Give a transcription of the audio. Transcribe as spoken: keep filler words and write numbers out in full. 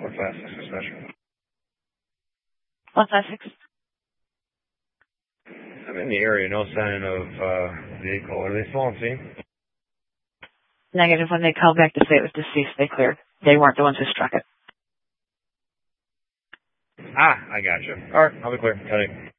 Four five six dispatcher. One five six. I'm in the area. No sign of uh, vehicle. Are they still on scene? Negative. When they called back to say it was deceased, they cleared. They weren't the ones who struck it. Ah, I got you. All right, I'll be clear. Got it.